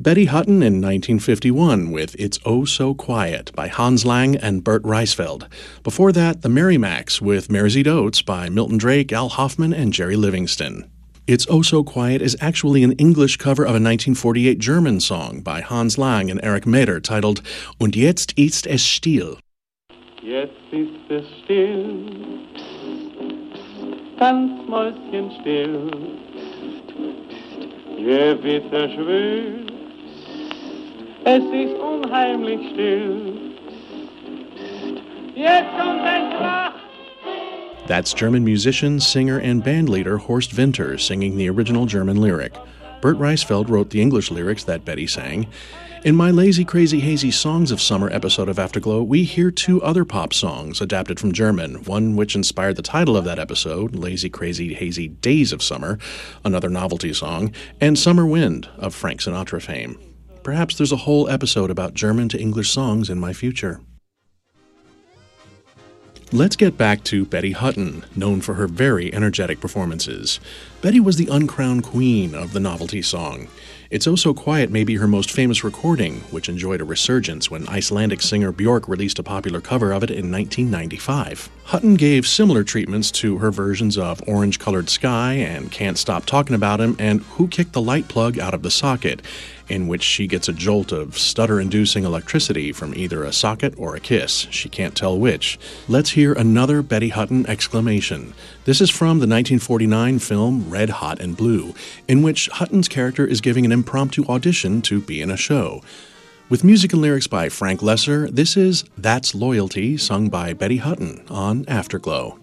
Betty Hutton in 1951 with It's Oh So Quiet by Hans Lang and Bert Reisfeld. Before that, The Merrimacs with Mairzy Oates by Milton Drake, Al Hoffman, and Jerry Livingston. It's Oh So Quiet is actually an English cover of a 1948 German song by Hans Lang and Erich Maeder titled Und jetzt ist es still. Jetzt ist es still, ganz mäuschenstill. Gewitter schwül, es ist unheimlich still. Jetzt kommt ein Krach. That's German musician, singer, and bandleader Horst Winter singing the original German lyric. Bert Reisfeld wrote the English lyrics that Betty sang. In my Lazy Crazy Hazy Songs of Summer episode of Afterglow, we hear two other pop songs adapted from German, one which inspired the title of that episode, Lazy Crazy Hazy Days of Summer, another novelty song, and Summer Wind of Frank Sinatra fame. Perhaps there's a whole episode about German to English songs in my future. Let's get back to Betty Hutton, known for her very energetic performances. Betty was the uncrowned queen of the novelty song. It's Oh So Quiet may be her most famous recording, which enjoyed a resurgence when Icelandic singer Björk released a popular cover of it in 1995. Hutton gave similar treatments to her versions of Orange Colored Sky and Can't Stop Talking About Him and Who Kicked the Light Plug Out of the Socket, in which she gets a jolt of stutter-inducing electricity from either a socket or a kiss. She can't tell which. Let's hear another Betty Hutton exclamation. This is from the 1949 film Red, Hot, and Blue, in which Hutton's character is giving an impromptu audition to be in a show. With music and lyrics by Frank Lesser, this is That's Loyalty, sung by Betty Hutton on Afterglow.